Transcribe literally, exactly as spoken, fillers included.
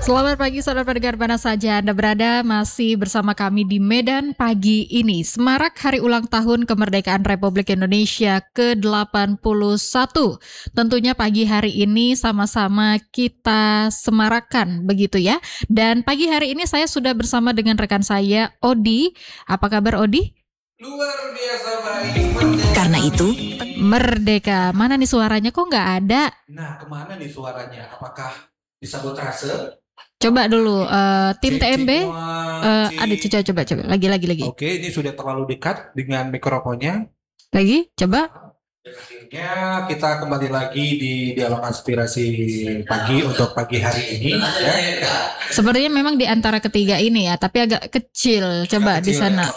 Selamat pagi saudara pendengar mana saja Anda berada, masih bersama kami di Medan pagi ini. Semarak hari ulang tahun kemerdekaan Republik Indonesia ke delapan puluh satu. Tentunya pagi hari ini sama-sama kita semarakan begitu ya. Dan pagi hari ini saya sudah bersama dengan rekan saya Odi. Apa kabar Odi? Luar biasa baik. Karena itu, Merdeka. Mana nih suaranya kok nggak ada? Nah, kemana nih suaranya? Apakah disabotase? Coba dulu uh, tim Cik, T M B. cik, Uh, cik. ada coba coba coba lagi lagi lagi Oke, ini sudah terlalu dekat dengan mikrofonnya. lagi coba. Dan akhirnya kita kembali lagi di dialog aspirasi pagi untuk pagi hari ini. Ya. Sepertinya memang di antara ketiga ini ya, tapi agak kecil. Coba Agak di kecil sana. ya.